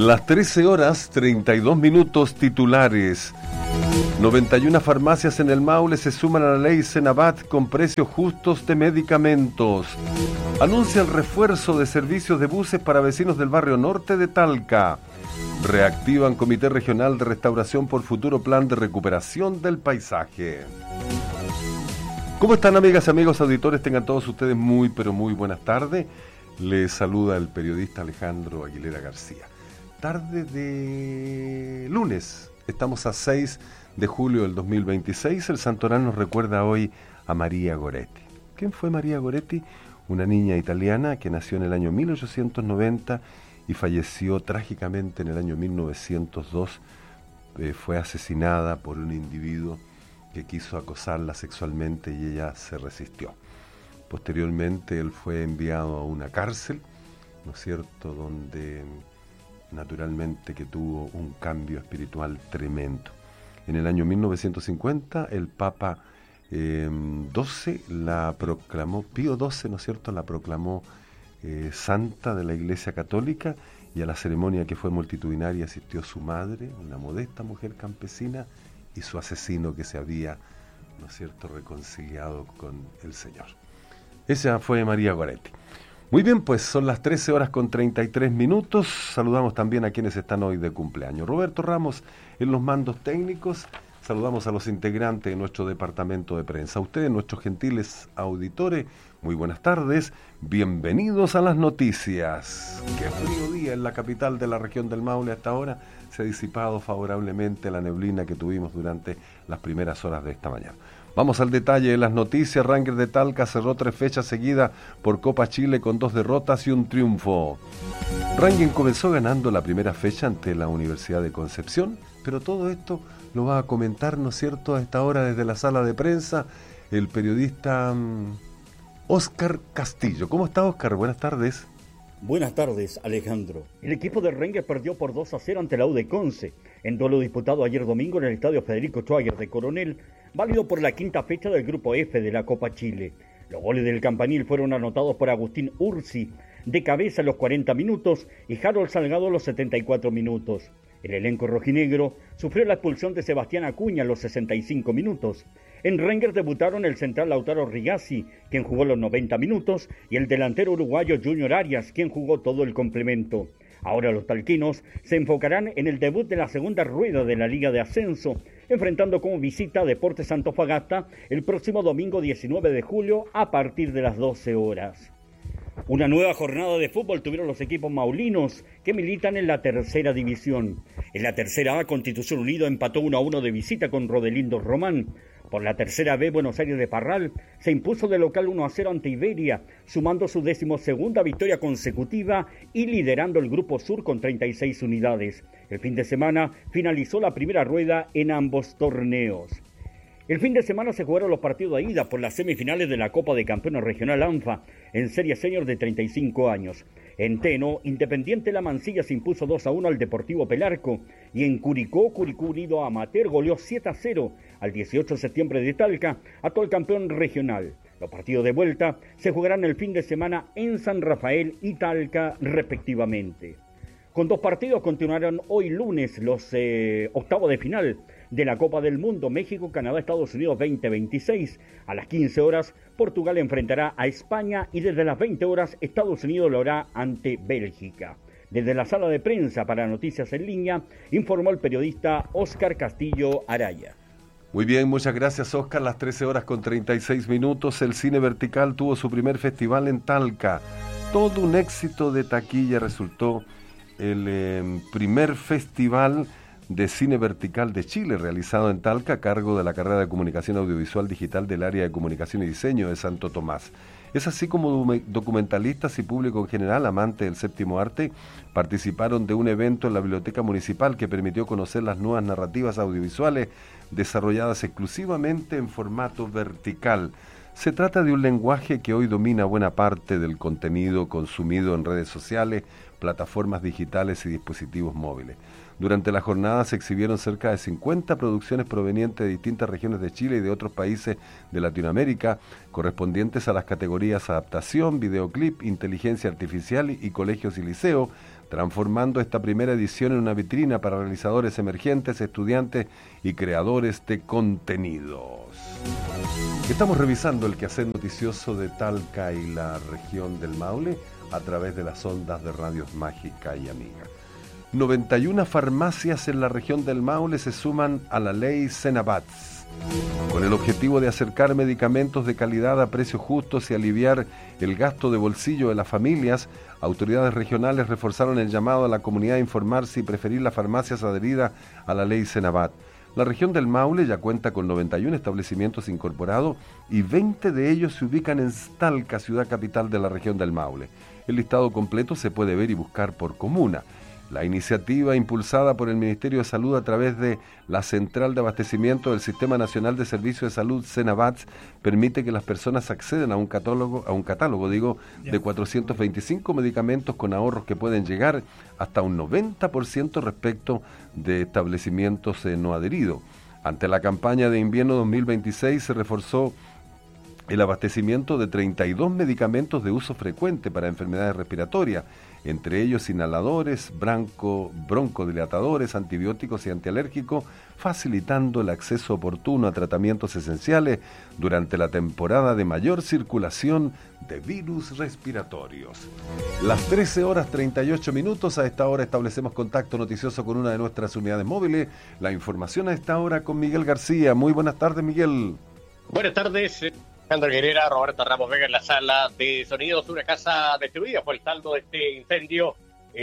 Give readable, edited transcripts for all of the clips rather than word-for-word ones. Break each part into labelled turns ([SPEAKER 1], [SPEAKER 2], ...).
[SPEAKER 1] Las 13 horas 32 minutos titulares. 91 farmacias en el Maule se suman a la ley Senabat con precios justos de medicamentos. Anuncia el refuerzo de servicios de buses para vecinos del barrio norte de Talca. Reactivan Comité Regional de Restauración por futuro plan de recuperación del paisaje. ¿Cómo están, amigas y amigos auditores? Tengan todos ustedes muy, pero muy buenas tardes. Les saluda el periodista Alejandro Aguilera García. Tarde de lunes, estamos a 6 de julio del 2026. El santoral nos recuerda hoy a María Goretti. ¿Quién fue María Goretti? Una niña italiana que nació en el año 1890 y falleció trágicamente en el año 1902. Fue asesinada por un individuo que quiso acosarla sexualmente y ella se resistió. Posteriormente él fue enviado a una cárcel, ¿no es cierto?, donde naturalmente que tuvo un cambio espiritual tremendo. En el año 1950 el Papa XII la proclamó, Pío XII, ¿no es cierto?, la proclamó santa de la Iglesia Católica, y a la ceremonia, que fue multitudinaria, asistió su madre, una modesta mujer campesina, y su asesino que se había, ¿no es cierto?, reconciliado con el Señor. Esa fue María Goretti. Muy bien, pues son las 13 horas con 33 minutos. Saludamos también a quienes están hoy de cumpleaños. Roberto Ramos en los mandos técnicos. Saludamos a los integrantes de nuestro departamento de prensa. A ustedes, nuestros gentiles auditores, muy buenas tardes. Bienvenidos a las noticias. Qué frío día en la capital de la región del Maule hasta ahora. Se ha disipado favorablemente la neblina que tuvimos durante las primeras horas de esta mañana. Vamos al detalle de las noticias. Rangers de Talca cerró 3 fechas seguidas por Copa Chile con 2 derrotas y un triunfo. Rangers comenzó ganando la primera fecha ante la Universidad de Concepción, pero todo esto lo va a comentar, ¿no es cierto?, a esta hora desde la sala de prensa, el periodista Óscar Castillo. ¿Cómo está, Óscar? Buenas tardes.
[SPEAKER 2] Buenas tardes, Alejandro. El equipo de Rangers perdió por 2-0 ante la U de Conce, en duelo disputado ayer domingo en el estadio Federico Schwager de Coronel, válido por la quinta fecha del Grupo F de la Copa Chile. Los goles del campanil fueron anotados por Agustín Ursi, de cabeza a los 40 minutos, y Harold Salgado a los 74 minutos. El elenco rojinegro sufrió la expulsión de Sebastián Acuña a los 65 minutos. En Rangers debutaron el central Lautaro Rigazzi, quien jugó los 90 minutos, y el delantero uruguayo Junior Arias, quien jugó todo el complemento. Ahora los talquinos se enfocarán en el debut de la segunda rueda de la Liga de Ascenso, enfrentando como visita a Deportes Antofagasta el próximo domingo 19 de julio a partir de las 12 horas. Una nueva jornada de fútbol tuvieron los equipos maulinos que militan en la tercera división. En la tercera A, Constitución Unido empató 1-1 de visita con Rodelindo Román. Por la tercera B, Buenos Aires de Parral se impuso de local 1-0 ante Iberia, sumando su 12ª victoria consecutiva y liderando el Grupo Sur con 36 unidades. El fin de semana finalizó la primera rueda en ambos torneos. El fin de semana se jugaron los partidos de ida por las semifinales de la Copa de Campeones Regional ANFA en Serie Senior de 35 años. En Teno, Independiente La Mansilla se impuso 2-1 al Deportivo Pelarco, y en Curicó, Curicó Unido Amateur goleó 7-0 al 18 de septiembre de Talca, actual campeón regional. Los partidos de vuelta se jugarán el fin de semana en San Rafael y Talca respectivamente. Con 2 partidos continuaron hoy lunes los octavos de final de la Copa del Mundo México, Canadá, Estados Unidos 2026. A las 15 horas, Portugal enfrentará a España, y desde las 20 horas, Estados Unidos lo hará ante Bélgica. Desde la sala de prensa para Noticias en Línea, informó el periodista Óscar Castillo Araya.
[SPEAKER 1] Muy bien, muchas gracias, Óscar. Las 13 horas con 36 minutos. El Cine Vertical tuvo su primer festival en Talca. Todo un éxito de taquilla resultó el primer festival de Cine Vertical de Chile, realizado en Talca a cargo de la carrera de Comunicación Audiovisual Digital del Área de Comunicación y Diseño de Santo Tomás. Es así como documentalistas y público en general, amantes del séptimo arte, participaron de un evento en la Biblioteca Municipal que permitió conocer las nuevas narrativas audiovisuales desarrolladas exclusivamente en formato vertical. Se trata de un lenguaje que hoy domina buena parte del contenido consumido en redes sociales plataformas digitales y dispositivos móviles. Durante la jornada se exhibieron cerca de 50 producciones provenientes de distintas regiones de Chile y de otros países de Latinoamérica, correspondientes a las categorías adaptación, videoclip, inteligencia artificial y colegios y liceos, transformando esta primera edición en una vitrina para realizadores emergentes, estudiantes y creadores de contenidos. Estamos revisando el quehacer noticioso de Talca y la región del Maule a través de las ondas de Radios Mágica y Amiga. 91 farmacias en la región del Maule se suman a la ley Senabats, con el objetivo de acercar medicamentos de calidad a precios justos y aliviar el gasto de bolsillo de las familias. Autoridades regionales reforzaron el llamado a la comunidad a informarse y preferir las farmacias adheridas a la ley Senabat. La región del Maule ya cuenta con 91 establecimientos incorporados y 20 de ellos se ubican en Talca, ciudad capital de la región del Maule. El listado completo se puede ver y buscar por comuna. La iniciativa, impulsada por el Ministerio de Salud a través de la Central de Abastecimiento del Sistema Nacional de Servicios de Salud, Senabats, permite que las personas accedan a un catálogo, de 425 medicamentos con ahorros que pueden llegar hasta un 90% respecto de establecimientos no adheridos. Ante la campaña de invierno 2026 se reforzó el abastecimiento de 32 medicamentos de uso frecuente para enfermedades respiratorias, entre ellos inhaladores, broncodilatadores, antibióticos y antialérgicos, facilitando el acceso oportuno a tratamientos esenciales durante la temporada de mayor circulación de virus respiratorios. Las 13 horas 38 minutos, a esta hora establecemos contacto noticioso con una de nuestras unidades móviles. La información a esta hora con Miguel García. Muy buenas tardes, Miguel.
[SPEAKER 3] Buenas tardes. Alejandro Guerrera, Roberto Ramos Vega en la sala de sonidos. Una casa destruida por el saldo de este incendio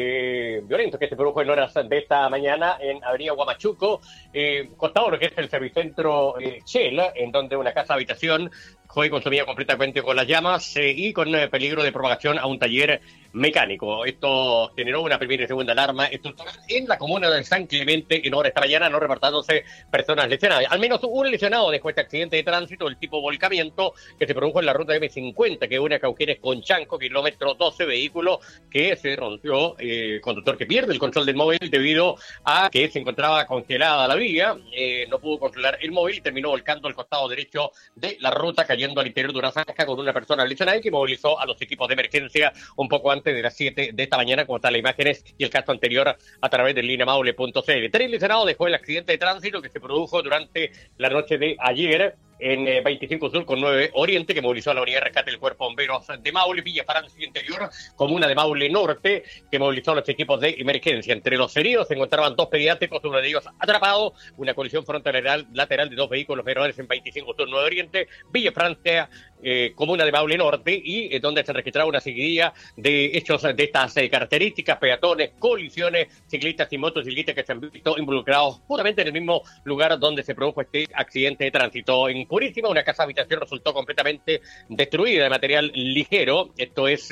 [SPEAKER 3] violento que se produjo en horas de esta mañana en Avenida Huamachuco, costado lo que es el servicentro Shell, en donde una casa habitación fue consumida completamente con las llamas y con peligro de propagación a un taller mecánico. Esto generó una primera y segunda alarma estructural en la comuna de San Clemente en hora esta mañana, no reportándose personas lesionadas. Al menos un lesionado dejó este accidente de tránsito del tipo volcamiento que se produjo en la ruta M50, que une a Cauquenes con Chanco, kilómetro 12, vehículo que se rompió, conductor que pierde el control del móvil debido a que se encontraba congelada la vía, no pudo controlar el móvil y terminó volcando al costado derecho de la ruta, cayendo al interior de una zanja con una persona lesionada y que movilizó a los equipos de emergencia un poco antes de las 7 de esta mañana, como están las imágenes y el caso anterior a través del linemaule.cl. 3 lesionados dejó el accidente de tránsito que se produjo durante la noche de ayer en 25 Sur con 9 Oriente, que movilizó a la unidad de rescate del Cuerpo de Bomberos de Maule, Villa Francia Interior, comuna de Maule Norte, que movilizó a los equipos de emergencia. Entre los heridos se encontraban 2 pediátricos, uno de ellos atrapado, una colisión frontal lateral de 2 vehículos menores en 25 Sur 9 Oriente, Villa Francia, comuna de Maule Norte, y donde se registraba una seguidilla de hechos de estas características, peatones, colisiones, ciclistas y motociclistas que se han visto involucrados justamente en el mismo lugar donde se produjo este accidente de tránsito. En Purísima, una casa habitación resultó completamente destruida de material ligero. Esto es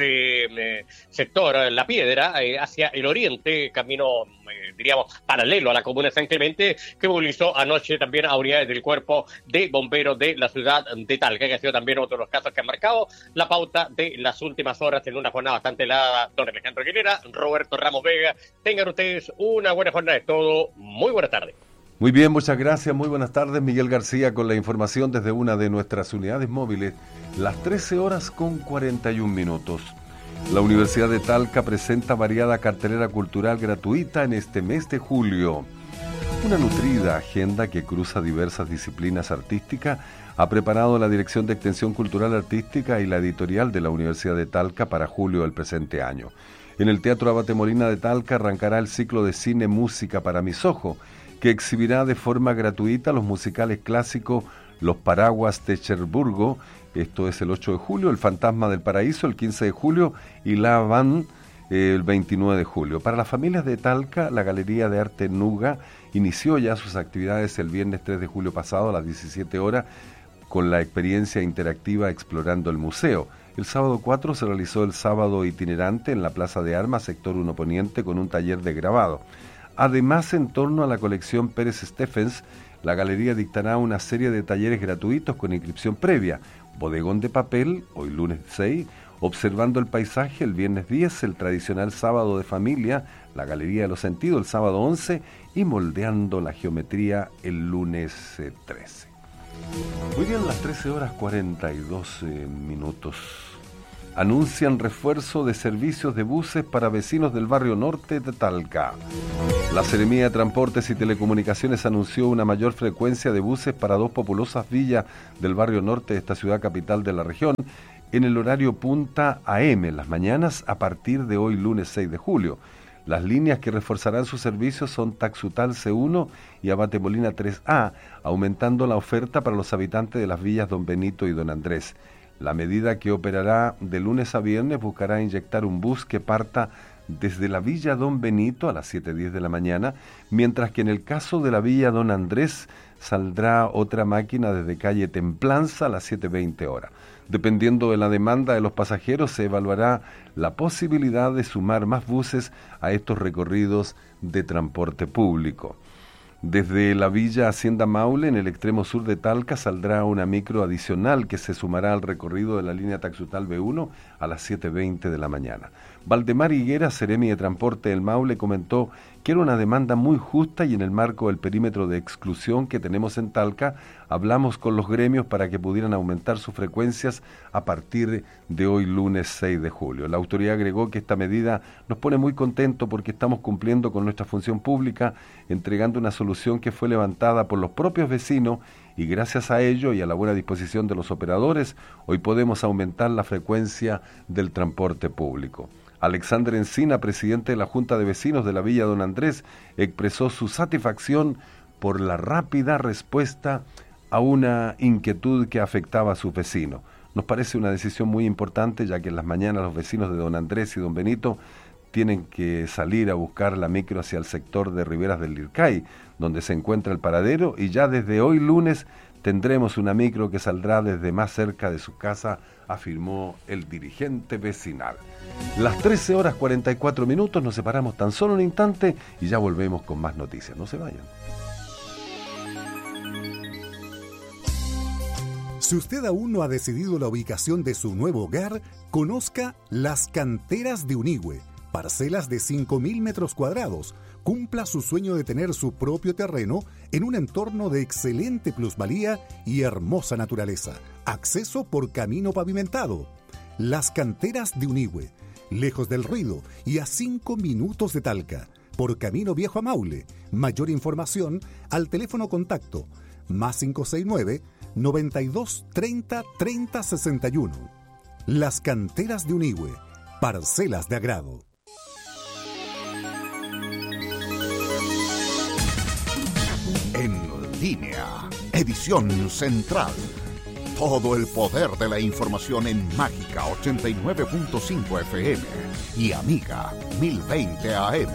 [SPEAKER 3] sector La Piedra, hacia el oriente, camino, diríamos, paralelo a la comuna de San Clemente, que movilizó anoche también a unidades del Cuerpo de Bomberos de la ciudad de Talca, que ha sido también otro de los casos que han marcado la pauta de las últimas horas en una jornada bastante helada. Don Alejandro Guerrera, Roberto Ramos Vega, tengan ustedes una buena jornada. Es todo. Muy buenas tardes.
[SPEAKER 1] Muy bien, muchas gracias, muy buenas tardes. Miguel García con la información desde una de nuestras unidades móviles. Las 13 horas con 41 minutos. La Universidad de Talca presenta variada cartelera cultural gratuita en este mes de julio. Una nutrida agenda que cruza diversas disciplinas artísticas ha preparado la Dirección de Extensión Cultural Artística y la editorial de la Universidad de Talca para julio del presente año. En el Teatro Abate Molina de Talca arrancará el ciclo de cine Música para mis ojos, que exhibirá de forma gratuita los musicales clásicos Los Paraguas de Cherburgo, esto es el 8 de julio, El Fantasma del Paraíso el 15 de julio y La Van el 29 de julio. Para las familias de Talca, la Galería de Arte Nuga inició ya sus actividades el viernes 3 de julio pasado a las 17 horas con la experiencia interactiva Explorando el Museo. El sábado 4 se realizó el sábado itinerante en la Plaza de Armas, sector 1 Poniente, con un taller de grabado. Además, en torno a la colección Pérez Stephens, la galería dictará una serie de talleres gratuitos con inscripción previa. Bodegón de papel, hoy lunes 6, Observando el paisaje, el viernes 10, el tradicional sábado de familia, la Galería de los Sentidos, el sábado 11, y moldeando la geometría el lunes 13. Muy bien, las 13 horas 42 minutos. Anuncian refuerzo de servicios de buses para vecinos del barrio norte de Talca. La Seremía de Transportes y Telecomunicaciones anunció una mayor frecuencia de buses para dos populosas villas del barrio norte de esta ciudad capital de la región en el horario punta AM en las mañanas a partir de hoy lunes 6 de julio. Las líneas que reforzarán sus servicios son Taxutal C1 y Abate Molina 3A, aumentando la oferta para los habitantes de las villas Don Benito y Don Andrés. La medida, que operará de lunes a viernes, buscará inyectar un bus que parta desde la Villa Don Benito a las 7:10 de la mañana, mientras que en el caso de la Villa Don Andrés saldrá otra máquina desde calle Templanza a las 7:20 horas. Dependiendo de la demanda de los pasajeros, se evaluará la posibilidad de sumar más buses a estos recorridos de transporte público. Desde la Villa Hacienda Maule, en el extremo sur de Talca, saldrá una micro adicional que se sumará al recorrido de la línea Taxutal B1 a las 7:20 de la mañana. Valdemar Higuera, Seremi de Transporte del Maule, comentó que era una demanda muy justa y en el marco del perímetro de exclusión que tenemos en Talca, hablamos con los gremios para que pudieran aumentar sus frecuencias a partir de hoy lunes 6 de julio. La autoridad agregó que esta medida nos pone muy contentos porque estamos cumpliendo con nuestra función pública, entregando una solución que fue levantada por los propios vecinos y gracias a ello y a la buena disposición de los operadores, hoy podemos aumentar la frecuencia del transporte público. Alexander Encina, presidente de la Junta de Vecinos de la Villa Don Andrés, expresó su satisfacción por la rápida respuesta a una inquietud que afectaba a sus vecinos. Nos parece una decisión muy importante, ya que en las mañanas los vecinos de Don Andrés y Don Benito tienen que salir a buscar la micro hacia el sector de Riberas del Lircay, donde se encuentra el paradero, y ya desde hoy lunes tendremos una micro que saldrá desde más cerca de su casa, afirmó el dirigente vecinal. Las 13 horas 44 minutos, nos separamos tan solo un instante y ya volvemos con más noticias. No se vayan.
[SPEAKER 4] Si usted aún no ha decidido la ubicación de su nuevo hogar, conozca Las Canteras de Unigüe, parcelas de 5.000 metros cuadrados. Cumpla su sueño de tener su propio terreno en un entorno de excelente plusvalía y hermosa naturaleza. Acceso por camino pavimentado. Las Canteras de Unigüe, lejos del ruido y a 5 minutos de Talca, por camino viejo a Maule. Mayor información al teléfono contacto más 569 92 30 30 61. Las Canteras de Unigüe, parcelas de agrado.
[SPEAKER 5] En línea, edición central. Todo el poder de la información en Mágica 89.5 FM y Amiga 1020 AM.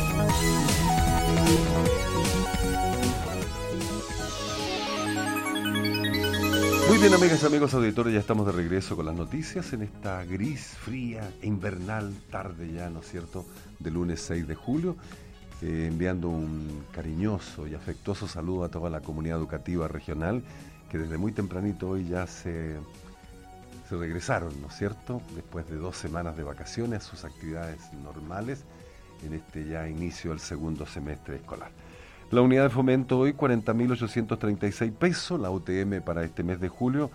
[SPEAKER 1] Muy bien, amigas y amigos auditores, ya estamos de regreso con las noticias en esta gris, fría e invernal tarde ya, ¿no es cierto?, de lunes 6 de julio. Enviando un cariñoso y afectuoso saludo a toda la comunidad educativa regional que desde muy tempranito hoy ya se regresaron, ¿no es cierto?, después de 2 semanas de vacaciones a sus actividades normales en este ya inicio del segundo semestre escolar. La unidad de fomento hoy 40.836 pesos, la UTM para este mes de julio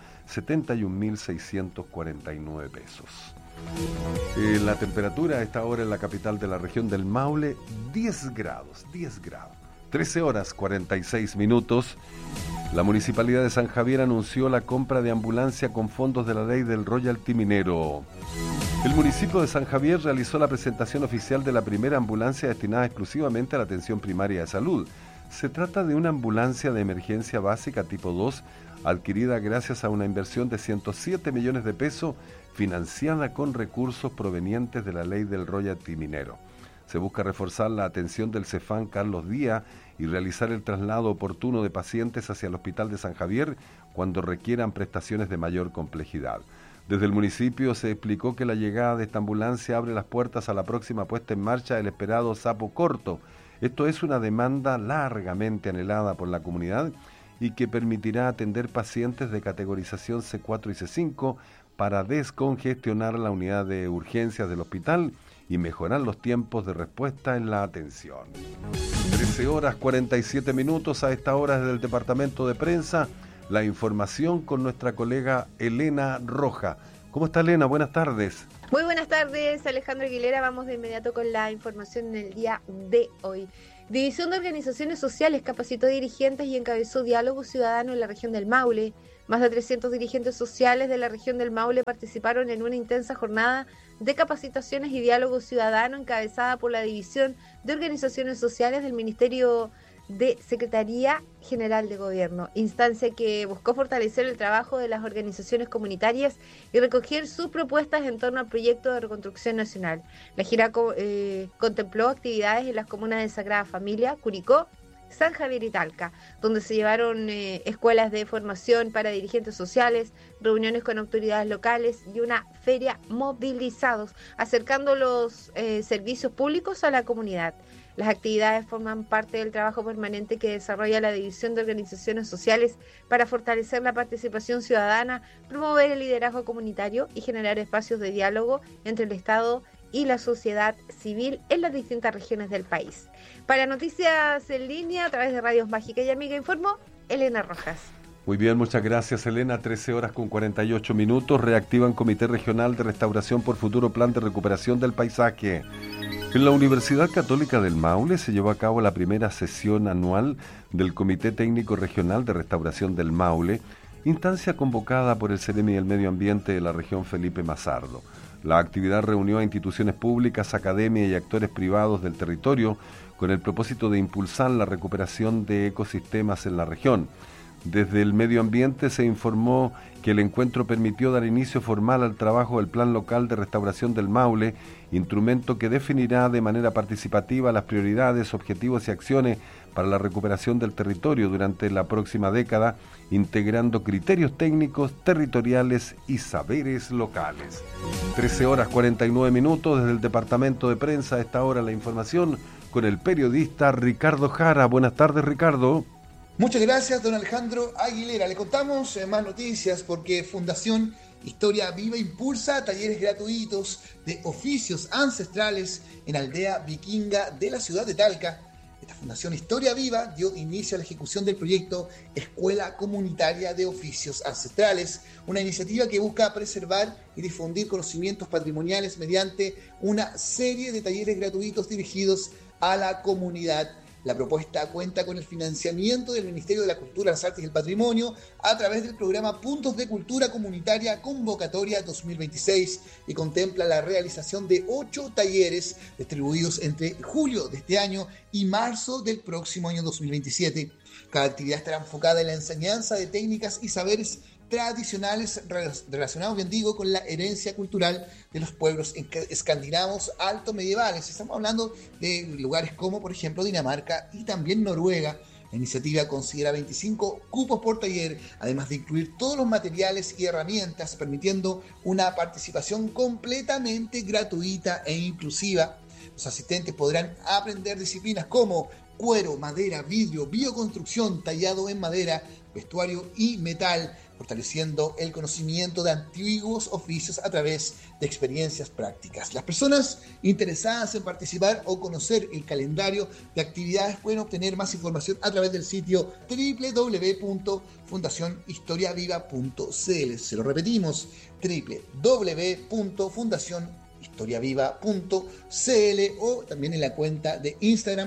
[SPEAKER 1] 71.649 pesos. La temperatura a esta hora en la capital de la región del Maule, 10 grados. 13 horas 46 minutos. La Municipalidad de San Javier anunció la compra de ambulancia con fondos de la ley del royalty minero. El municipio de San Javier realizó la presentación oficial de la primera ambulancia destinada exclusivamente a la atención primaria de salud. Se trata de una ambulancia de emergencia básica tipo 2, adquirida gracias a una inversión de 107 millones de pesos, financiada con recursos provenientes de la ley del royalty minero. Se busca reforzar la atención del Cefam Carlos Díaz y realizar el traslado oportuno de pacientes hacia el Hospital de San Javier cuando requieran prestaciones de mayor complejidad. Desde el municipio se explicó que la llegada de esta ambulancia abre las puertas a la próxima puesta en marcha del esperado Sapo Corto. Esto es una demanda largamente anhelada por la comunidad y que permitirá atender pacientes de categorización C4 y C5 para descongestionar la unidad de urgencias del hospital y mejorar los tiempos de respuesta en la atención. 13 horas 47 minutos a esta hora desde el departamento de prensa. La información con nuestra colega Elena Roja. ¿Cómo está, Elena? Buenas tardes.
[SPEAKER 6] Muy buenas tardes, Alejandro Aguilera. Vamos de inmediato con la información en el día de hoy. División de Organizaciones Sociales capacitó dirigentes y encabezó diálogo ciudadano en la región del Maule. Más de 300 dirigentes sociales de la región del Maule participaron en una intensa jornada de capacitaciones y diálogo ciudadano encabezada por la División de Organizaciones Sociales del Ministerio de Secretaría General de Gobierno, instancia que buscó fortalecer el trabajo de las organizaciones comunitarias y recoger sus propuestas en torno al proyecto de reconstrucción nacional. La gira contempló actividades en las comunas de Sagrada Familia, Curicó, San Javier y Talca, donde se llevaron escuelas de formación para dirigentes sociales, reuniones con autoridades locales y una feria movilizados, acercando los servicios públicos a la comunidad. Las actividades forman parte del trabajo permanente que desarrolla la División de Organizaciones Sociales para fortalecer la participación ciudadana, promover el liderazgo comunitario y generar espacios de diálogo entre el Estado y la sociedad civil en las distintas regiones del país. Para Noticias en Línea, a través de Radios Mágica y Amiga, informó Elena Rojas.
[SPEAKER 1] Muy bien, muchas gracias, Elena. 13 horas con 48 minutos. Reactivan Comité Regional de Restauración por Futuro Plan de Recuperación del Paisaje. En la Universidad Católica del Maule se llevó a cabo la primera sesión anual del Comité Técnico Regional de Restauración del Maule, instancia convocada por el Ceremi del Medio Ambiente de la región Felipe Mazardo. La actividad reunió a instituciones públicas, academias y actores privados del territorio con el propósito de impulsar la recuperación de ecosistemas en la región. Desde el medio ambiente se informó que el encuentro permitió dar inicio formal al trabajo del Plan Local de Restauración del Maule, instrumento que definirá de manera participativa las prioridades, objetivos y acciones para la recuperación del territorio durante la próxima década, integrando criterios técnicos, territoriales y saberes locales. 13 horas 49 minutos desde el departamento de prensa. A esta hora la información con el periodista Ricardo Jara. Buenas tardes, Ricardo.
[SPEAKER 7] Muchas gracias, don Alejandro Aguilera. Le contamos más noticias porque Fundación Historia Viva impulsa talleres gratuitos de oficios ancestrales en Aldea Vikinga de la ciudad de Talca. Esta Fundación Historia Viva dio inicio a la ejecución del proyecto Escuela Comunitaria de Oficios Ancestrales, una iniciativa que busca preservar y difundir conocimientos patrimoniales mediante una serie de talleres gratuitos dirigidos a la comunidad. La propuesta cuenta con el financiamiento del Ministerio de la Cultura, las Artes y el Patrimonio a través del programa Puntos de Cultura Comunitaria Convocatoria 2026 y contempla la realización de 8 talleres distribuidos entre julio de este año y marzo del próximo año 2027. Cada actividad estará enfocada en la enseñanza de técnicas y saberes tradicionales relacionados, bien digo, con la herencia cultural de los pueblos escandinavos alto medievales. Estamos hablando de lugares como, por ejemplo, Dinamarca y también Noruega. La iniciativa considera 25 cupos por taller, además de incluir todos los materiales y herramientas, permitiendo una participación completamente gratuita e inclusiva. Los asistentes podrán aprender disciplinas como cuero, madera, vidrio, bioconstrucción, tallado en madera, vestuario y metal, fortaleciendo el conocimiento de antiguos oficios a través de experiencias prácticas. Las personas interesadas en participar o conocer el calendario de actividades pueden obtener más información a través del sitio www.fundacionhistoriaviva.cl. Se lo repetimos, www.fundacionhistoriaviva.cl, o también en la cuenta de Instagram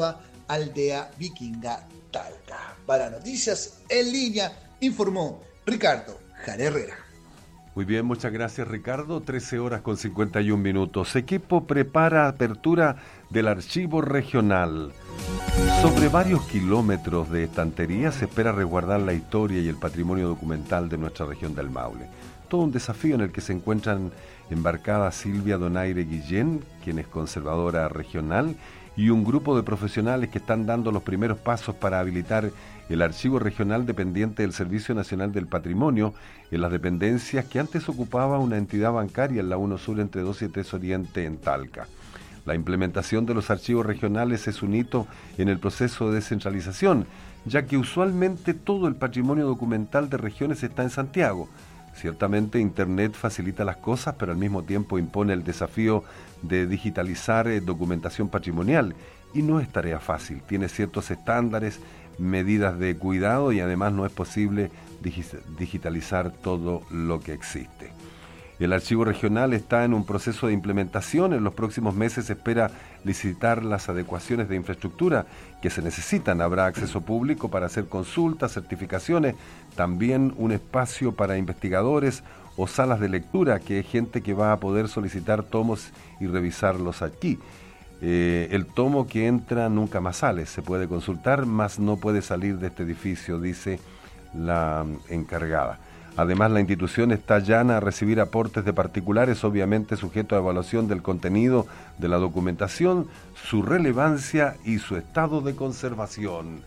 [SPEAKER 7] @aldeavikingatalca. Para Noticias en Línea, informó Ricardo Jara Herrera.
[SPEAKER 1] Muy bien, muchas gracias, Ricardo. 13 horas con 51 minutos. Equipo prepara apertura del archivo regional. Sobre varios kilómetros de estantería se espera resguardar la historia y el patrimonio documental de nuestra región del Maule. Todo un desafío en el que se encuentran embarcadas Silvia Donaire Guillén, quien es conservadora regional, y un grupo de profesionales que están dando los primeros pasos para habilitar el archivo regional dependiente del Servicio Nacional del Patrimonio en las dependencias que antes ocupaba una entidad bancaria en la 1 Sur entre 2 y 3 Oriente en Talca. La implementación de los archivos regionales es un hito en el proceso de descentralización, ya que usualmente todo el patrimonio documental de regiones está en Santiago. Ciertamente Internet facilita las cosas, pero al mismo tiempo impone el desafío de digitalizar documentación patrimonial, y no es tarea fácil, tiene ciertos estándares, medidas de cuidado, y además no es posible digitalizar todo lo que existe. El archivo regional está en un proceso de implementación. En los próximos meses se espera licitar las adecuaciones de infraestructura que se necesitan. Habrá acceso público para hacer consultas, certificaciones, también un espacio para investigadores o salas de lectura, que es gente que va a poder solicitar tomos y revisarlos aquí. El tomo que entra nunca más sale, se puede consultar, mas no puede salir de este edificio, dice la encargada. Además, la institución está llana a recibir aportes de particulares, obviamente sujeto a evaluación del contenido de la documentación, su relevancia y su estado de conservación.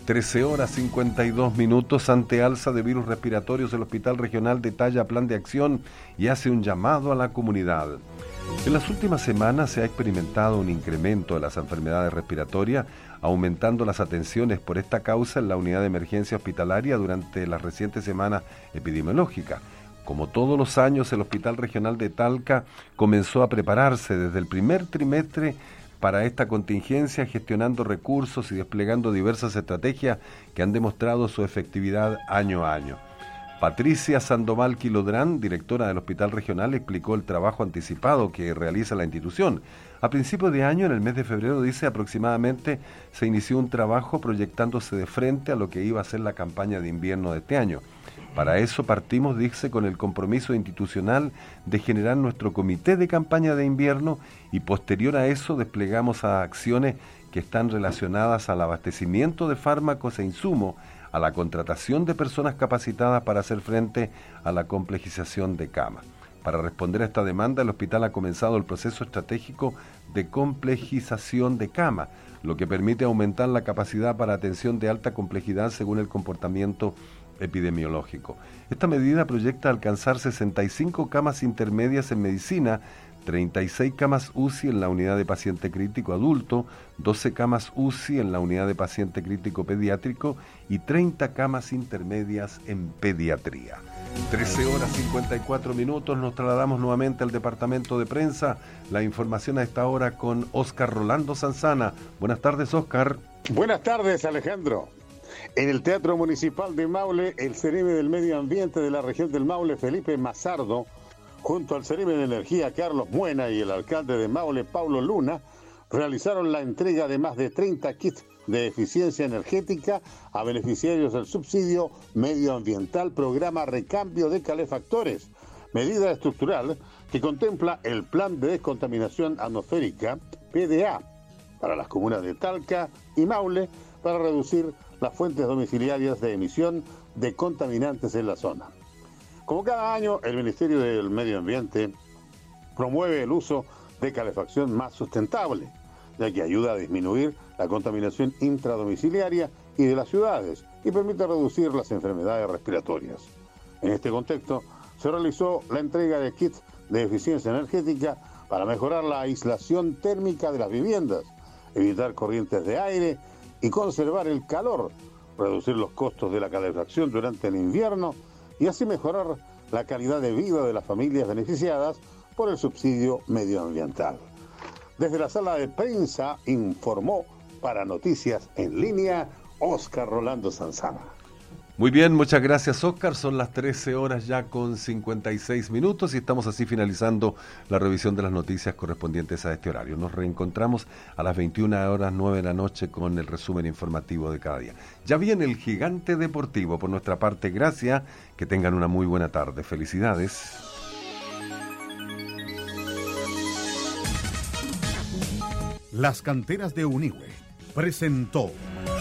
[SPEAKER 1] 13:52 ante alza de virus respiratorios. El Hospital Regional detalla plan de acción y hace un llamado a la comunidad. En las últimas semanas se ha experimentado un incremento de las enfermedades respiratorias, aumentando las atenciones por esta causa en la unidad de emergencia hospitalaria durante las recientes semanas epidemiológicas. Como todos los años, el Hospital Regional de Talca comenzó a prepararse desde el primer trimestre para esta contingencia, gestionando recursos y desplegando diversas estrategias que han demostrado su efectividad año a año. Patricia Sandoval Quilodrán, directora del Hospital Regional, explicó el trabajo anticipado que realiza la institución. A principios de año, en el mes de febrero, dice, aproximadamente se inició un trabajo proyectándose de frente a lo que iba a ser la campaña de invierno de este año. Para eso partimos, dice, con el compromiso institucional de generar nuestro comité de campaña de invierno, y posterior a eso desplegamos a acciones que están relacionadas al abastecimiento de fármacos e insumos, a la contratación de personas capacitadas para hacer frente a la complejización de camas. Para responder a esta demanda, el hospital ha comenzado el proceso estratégico de complejización de camas, lo que permite aumentar la capacidad para atención de alta complejidad según el comportamiento epidemiológico. Esta medida proyecta alcanzar 65 camas intermedias en medicina, 36 camas UCI en la unidad de paciente crítico adulto, 12 camas UCI en la unidad de paciente crítico pediátrico y 30 camas intermedias en pediatría. 13:54, nos trasladamos nuevamente al departamento de prensa. La información a esta hora con Óscar Rolando Sanzana. Buenas tardes, Óscar.
[SPEAKER 8] Buenas tardes, Alejandro. En el Teatro Municipal de Maule, el Ceremi del Medio Ambiente de la región del Maule, Felipe Mazardo, junto al Ceremi de Energía, Carlos Muena, y el alcalde de Maule, Paulo Luna, realizaron la entrega de más de 30 kits de eficiencia energética a beneficiarios del subsidio medioambiental Programa Recambio de Calefactores, medida estructural que contempla el Plan de Descontaminación Atmosférica, PDA, para las comunas de Talca y Maule, para reducir las fuentes domiciliarias de emisión de contaminantes en la zona. Como cada año, el Ministerio del Medio Ambiente promueve el uso de calefacción más sustentable, ya que ayuda a disminuir la contaminación intradomiciliaria y de las ciudades y permite reducir las enfermedades respiratorias. En este contexto, se realizó la entrega de kits de eficiencia energética para mejorar la aislación térmica de las viviendas, evitar corrientes de aire y conservar el calor, reducir los costos de la calefacción durante el invierno y así mejorar la calidad de vida de las familias beneficiadas por el subsidio medioambiental. Desde la sala de prensa informó para Noticias en Línea Óscar Rolando Sanzana.
[SPEAKER 1] Muy bien, muchas gracias, Óscar. Son las 13:56 y estamos así finalizando la revisión de las noticias correspondientes a este horario. Nos reencontramos a las 21:09 de la noche con el resumen informativo de cada día. Ya viene el Gigante Deportivo. Por nuestra parte, gracias. Que tengan una muy buena tarde. Felicidades.
[SPEAKER 5] Las Canteras de Unigüe presentó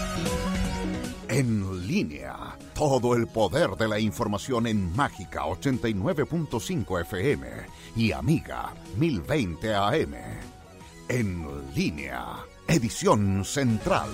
[SPEAKER 5] En Línea. Todo el poder de la información en Mágica 89.5 FM y Amiga 1020 AM. En Línea. Edición central.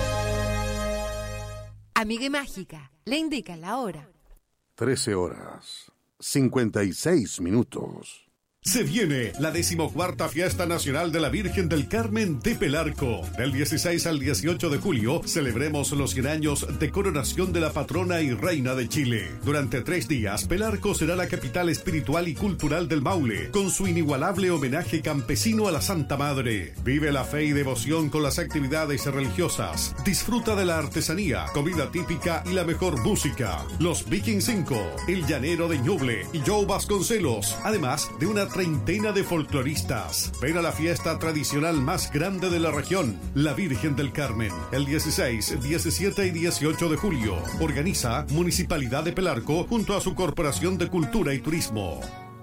[SPEAKER 9] Amiga y Mágica le indica la hora.
[SPEAKER 8] 13:56.
[SPEAKER 10] Se viene la 14ª Fiesta Nacional de la Virgen del Carmen de Pelarco. Del 16 al 18 de julio celebremos los 100 años de coronación de la patrona y reina de Chile. Durante 3 días, Pelarco será la capital espiritual y cultural del Maule, con su inigualable homenaje campesino a la Santa Madre. Vive la fe y devoción con las actividades religiosas. Disfruta de la artesanía, comida típica y la mejor música. Los Vikings 5, El Llanero de Ñuble y Joe Vasconcelos, además de una treintena de folcloristas. Ven a la fiesta tradicional más grande de la región, la Virgen del Carmen, el 16, 17 y 18 de julio. Organiza Municipalidad de Pelarco junto a su Corporación de Cultura y Turismo.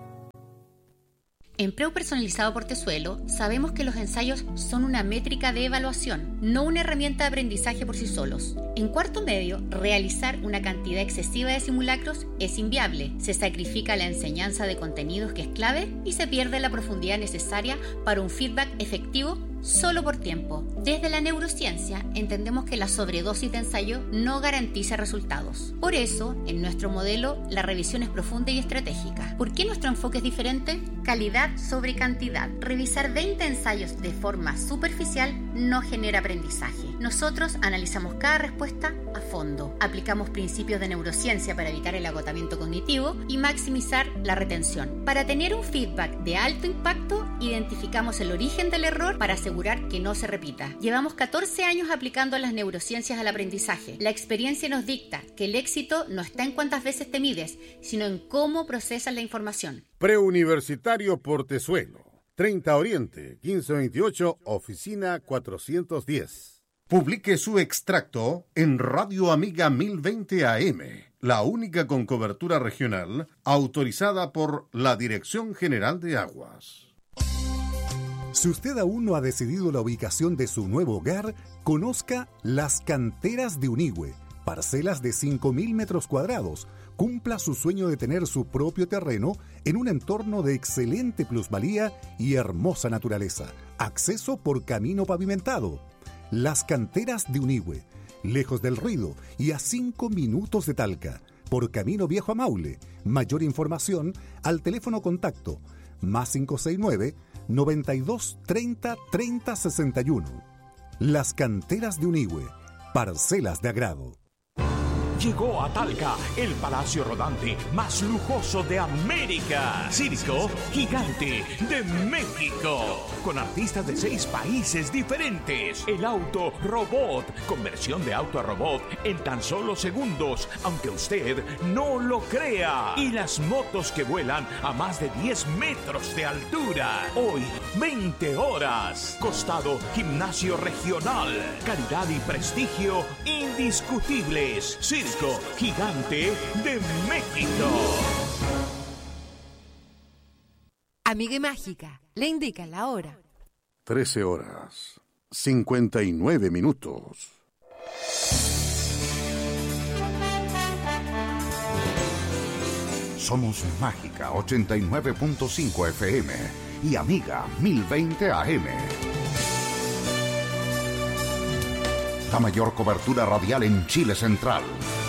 [SPEAKER 11] En Preu Personalizado Portezuelo sabemos que los ensayos son una métrica de evaluación, no una herramienta de aprendizaje por sí solos. En cuarto medio, realizar una cantidad excesiva de simulacros es inviable. Se sacrifica la enseñanza de contenidos que es clave y se pierde la profundidad necesaria para un feedback efectivo solo por tiempo. Desde la neurociencia entendemos que la sobredosis de ensayo no garantiza resultados. Por eso, en nuestro modelo, la revisión es profunda y estratégica. ¿Por qué nuestro enfoque es diferente? Calidad sobre cantidad. Revisar 20 ensayos de forma superficial no genera aprendizaje. Nosotros analizamos cada respuesta a fondo. Aplicamos principios de neurociencia para evitar el agotamiento cognitivo y maximizar la retención. Para tener un feedback de alto impacto, identificamos el origen del error para asegurar que no se repita. Llevamos 14 años aplicando las neurociencias al aprendizaje. La experiencia nos dicta que el éxito no está en cuántas veces te mides, sino en cómo procesas la información.
[SPEAKER 8] Preuniversitario Portezuelo, 30 Oriente, 1528, oficina 410.
[SPEAKER 12] Publique su extracto en Radio Amiga 1020 AM, la única con cobertura regional autorizada por la Dirección General de Aguas.
[SPEAKER 4] Si usted aún no ha decidido la ubicación de su nuevo hogar, conozca Las Canteras de Unigüe, parcelas de 5.000 metros cuadrados. Cumpla su sueño de tener su propio terreno en un entorno de excelente plusvalía y hermosa naturaleza. Acceso por camino pavimentado. Las Canteras de Unigüe, lejos del ruido y a 5 minutos de Talca, por Camino Viejo a Maule. Mayor información al teléfono contacto +569 92 30 30 61. Las Canteras de Unigüe, parcelas de agrado.
[SPEAKER 13] Llegó a Talca el palacio rodante más lujoso de América. Circo Gigante de México. Con artistas de 6 países diferentes. El auto robot. Conversión de auto a robot en tan solo segundos, aunque usted no lo crea. Y las motos que vuelan a más de 10 metros de altura. Hoy, 20 horas. Costado Gimnasio Regional. Calidad y prestigio indiscutibles. Circo Gigante de México.
[SPEAKER 9] Amiga Mágica, le indica la hora.
[SPEAKER 12] 13 horas, 59 minutos.
[SPEAKER 5] Somos Mágica 89.5 FM y Amiga 1020 AM. La mayor cobertura radial en Chile Central.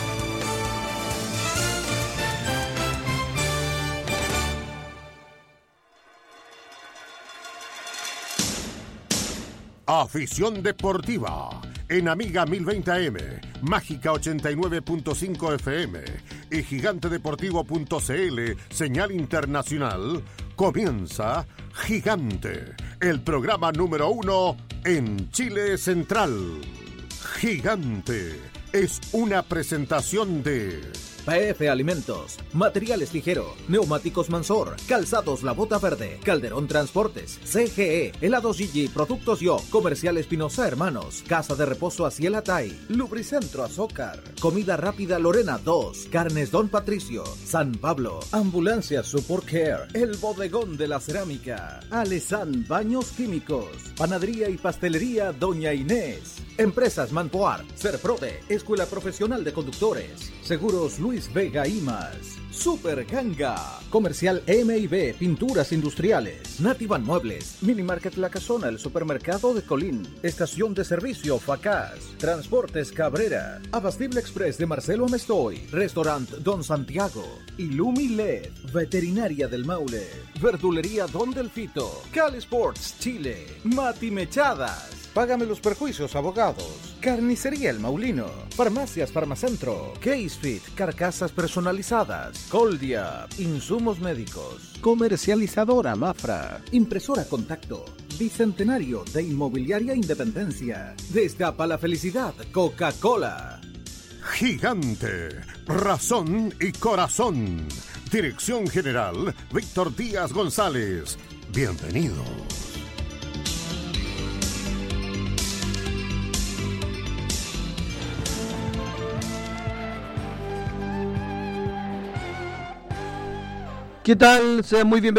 [SPEAKER 8] Afición deportiva en Amiga 1020 AM, Mágica 89.5 FM y gigantedeportivo.cl, señal internacional. Comienza Gigante, el programa número 1 en Chile Central. Gigante es una presentación de
[SPEAKER 14] PF Alimentos, Materiales Ligero, Neumáticos Mansor, Calzados La Bota Verde, Calderón Transportes, CGE, Helados Gigi, Productos Yo, Comercial Espinosa Hermanos, Casa de Reposo Asiel Atay, Lubricentro Azócar, Comida Rápida Lorena 2, Carnes Don Patricio, San Pablo, Ambulancia Support Care, El Bodegón de la Cerámica, Alesan Baños Químicos, Panadería y Pastelería Doña Inés, Empresas Manpoar, Serprode, Escuela Profesional de Conductores, Seguros Luis Vega y más. Super Ganga, Comercial M&B, Pinturas Industriales, Nativan Muebles, Minimarket La Casona, el Supermercado de Colín, Estación de Servicio Facaz, Transportes Cabrera, Abastible Express de Marcelo Amestoy, Restaurant Don Santiago, Illumi LED, Veterinaria del Maule, Verdulería Don Delfito, Cali Sports Chile, Mati Mechadas, Págame los Perjuicios Abogados, Carnicería El Maulino, Farmacias Farmacentro, Casefit, Carcasas Personalizadas, Coldia, Insumos Médicos, Comercializadora Mafra, Impresora Contacto, Bicentenario de Inmobiliaria Independencia, Destapa la Felicidad, Coca-Cola.
[SPEAKER 12] Gigante, razón y corazón. Dirección General, Víctor Díaz González. Bienvenidos.
[SPEAKER 15] ¿Qué tal? Sean muy bienvenidos.